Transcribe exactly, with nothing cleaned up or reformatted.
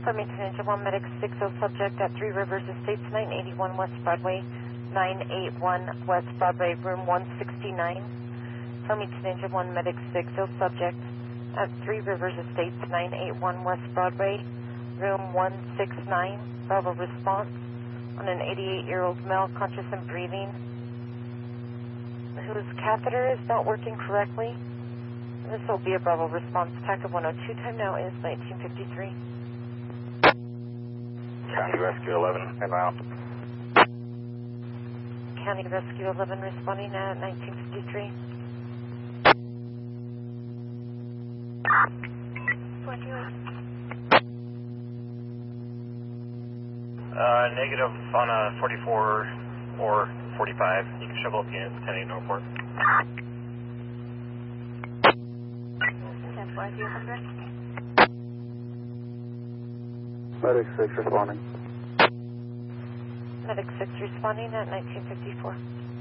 Farmington Engine one, Medic six oh, subject at Three Rivers Estates, nine eighty-one West Broadway, nine eighty-one West Broadway, room one sixty-nine. Farmington Engine one, Medic six oh, subject at Three Rivers Estates, nine eighty-one West Broadway, room one sixty-nine. Bravo response on an eighty-eight-year-old male, conscious and breathing, whose catheter is not working correctly. This will be a Bravo response. T A C of one oh two, time now is nineteen fifty-three. County Rescue eleven, and out. County Rescue eleven responding at nineteen fifty-three. Uh, negative on a forty-four or forty-five. You can shovel up units, ten eight Norfolk. ten four, two hundred. Medic six responding. Medic six responding at nineteen fifty-four.